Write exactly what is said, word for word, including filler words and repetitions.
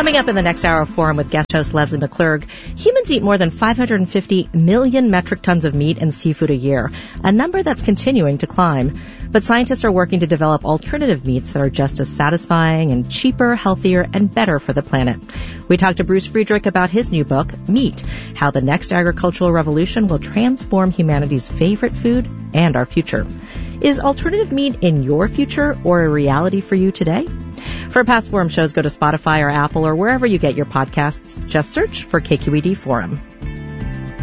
Coming up in the next hour of Forum with guest host Leslie McClurg, humans eat more than five hundred fifty million metric tons of meat and seafood a year, a number that's continuing to climb. But scientists are working to develop alternative meats that are just as satisfying and cheaper, healthier, and better for the planet. We talked to Bruce Friedrich about his new book, Meat, How the Next Agricultural Revolution Will Transform Humanity's Favorite Food and Our Future. Is alternative meat in your future or a reality for you today? For past Forum shows, go to Spotify or Apple or wherever you get your podcasts. Just search for K Q E D Forum.